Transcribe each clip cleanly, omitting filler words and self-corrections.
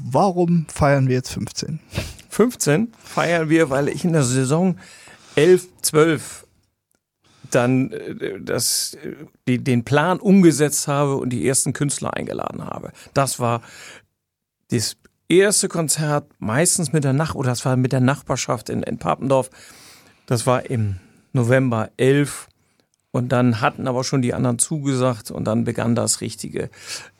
warum feiern wir jetzt 15? 15 feiern wir, weil ich in der Saison 11, 12 dann den Plan umgesetzt habe und die ersten Künstler eingeladen habe. Das war das erste Konzert, meistens mit der das war mit der Nachbarschaft in Papendorf. Das war im November 11 und dann hatten aber schon die anderen zugesagt und dann begann das richtige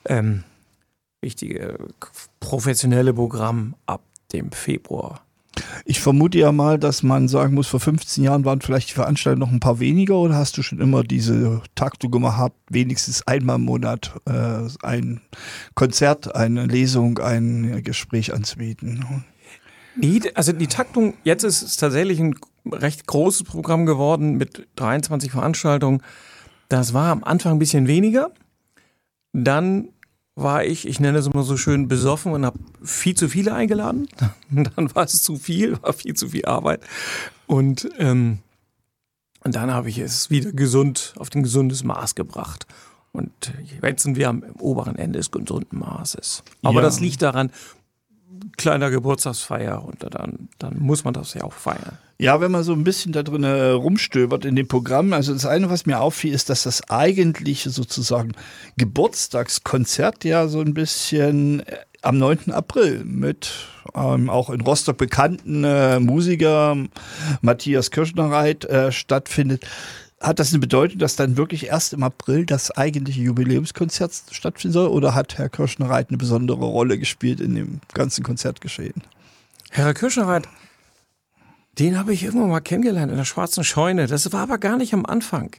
professionelle Programm ab dem Februar. Ich vermute ja mal, dass man sagen muss, vor 15 Jahren waren vielleicht die Veranstaltungen noch ein paar weniger, oder hast du schon immer diese Taktung gehabt, wenigstens einmal im Monat ein Konzert, eine Lesung, ein Gespräch anzubieten? Also die Taktung, jetzt ist es tatsächlich ein recht großes Programm geworden mit 23 Veranstaltungen. Das war am Anfang ein bisschen weniger. Dann war ich nenne es immer so schön, besoffen und habe viel zu viele eingeladen. Dann war es zu viel, war viel zu viel Arbeit. Und dann habe ich es wieder auf ein gesundes Maß gebracht. Und jetzt sind wir am oberen Ende des gesunden Maßes. Aber das liegt daran, kleiner Geburtstagsfeier und dann muss man das ja auch feiern. Ja, wenn man so ein bisschen da drin rumstöbert in dem Programm, also das eine, was mir auffiel, ist, dass das eigentliche sozusagen Geburtstagskonzert ja so ein bisschen am 9. April mit auch in Rostock bekannten Musiker Matthias Kirschnereit stattfindet. Hat das eine Bedeutung, dass dann wirklich erst im April das eigentliche Jubiläumskonzert stattfinden soll, oder hat Herr Kirschnereit eine besondere Rolle gespielt in dem ganzen Konzertgeschehen? Herr Kirschnereit, den habe ich irgendwann mal kennengelernt in der Schwarzen Scheune. Das war aber gar nicht am Anfang.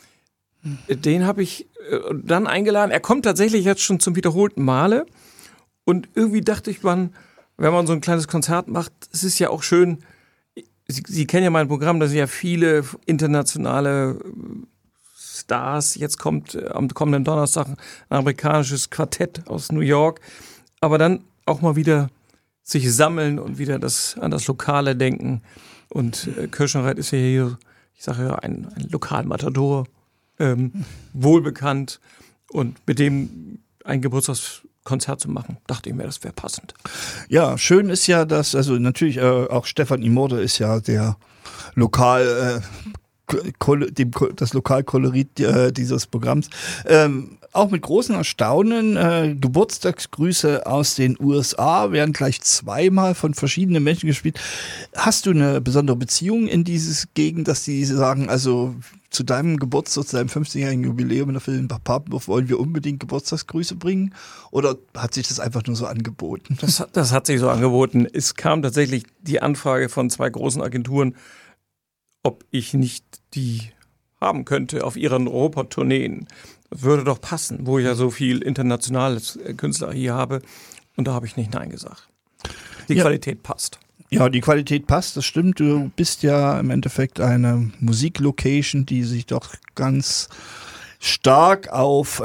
Den habe ich dann eingeladen. Er kommt tatsächlich jetzt schon zum wiederholten Male. Und irgendwie dachte ich, wenn man so ein kleines Konzert macht, es ist ja auch schön. Sie kennen ja mein Programm, da sind ja viele internationale Stars. Jetzt kommt am kommenden Donnerstag ein amerikanisches Quartett aus New York. Aber dann auch mal wieder sich sammeln und wieder an das Lokale denken. Und Kirschnereit ist ja hier, ich sage ja, ein Lokalmatador, wohlbekannt. Und mit dem ein Geburtstagskonzert zu machen, dachte ich mir, das wäre passend. Ja, schön ist ja, dass, also natürlich auch Stefan Imorde ist ja der das Lokalkolorit dieses Programms. Auch mit großem Erstaunen, Geburtstagsgrüße aus den USA werden gleich zweimal von verschiedenen Menschen gespielt. Hast du eine besondere Beziehung in dieses Gegend, dass die sagen, also zu deinem Geburtstag, zu deinem 15-jährigen Jubiläum in der Film Papendorf wollen wir unbedingt Geburtstagsgrüße bringen? Oder hat sich das einfach nur so angeboten? Das hat sich so angeboten. Es kam tatsächlich die Anfrage von 2 großen Agenturen, ob ich nicht die haben könnte auf ihren Europatourneen. Das würde doch passen, wo ich ja so viel internationales Künstler hier habe. Und da habe ich nicht Nein gesagt. Die Qualität passt. Ja, die Qualität passt, das stimmt. Du bist ja im Endeffekt eine Musiklocation, die sich doch ganz stark auf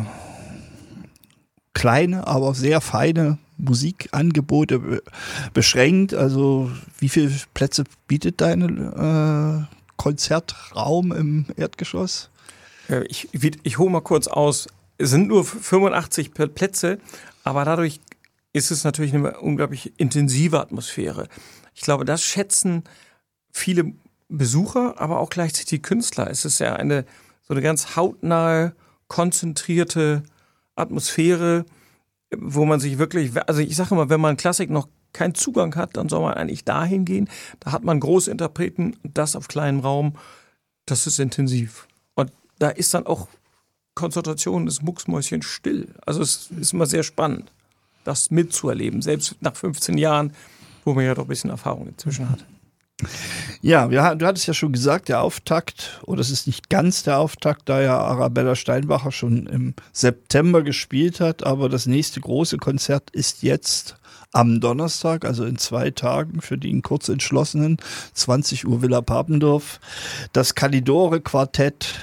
kleine, aber sehr feine Musikangebote beschränkt. Also wie viele Plätze bietet dein Konzertraum im Erdgeschoss? Ich hole mal kurz aus. Es sind nur 85 Plätze, aber dadurch ist es natürlich eine unglaublich intensive Atmosphäre. Ich glaube, das schätzen viele Besucher, aber auch gleichzeitig die Künstler. Es ist ja so eine ganz hautnahe, konzentrierte Atmosphäre, wo man sich wirklich, also ich sage immer, wenn man Klassik noch keinen Zugang hat, dann soll man eigentlich dahin gehen. Da hat man große Interpreten und das auf kleinem Raum. Das ist intensiv. Und da ist dann auch Konzentration des Mucksmäuschen still. Also es ist immer sehr spannend, das mitzuerleben, selbst nach 15 Jahren, wo man ja doch ein bisschen Erfahrung inzwischen hat. Ja, du hattest ja schon gesagt, der Auftakt, oder es ist nicht ganz der Auftakt, da ja Arabella Steinbacher schon im September gespielt hat, aber das nächste große Konzert ist jetzt am Donnerstag, also in 2 Tagen, für die Kurzentschlossenen, 20 Uhr Villa Papendorf, das Kalidore Quartett,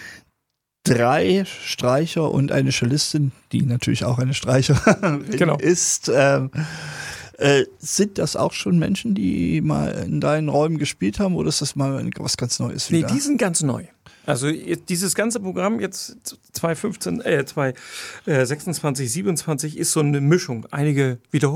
3 Streicher und eine Cellistin, die natürlich auch eine Streicherin ist. Sind das auch schon Menschen, die mal in deinen Räumen gespielt haben, oder ist das mal was ganz Neues wieder? Nee, die sind ganz neu. Also dieses ganze Programm jetzt 2026, 27 ist so eine Mischung. Einige wiederholen.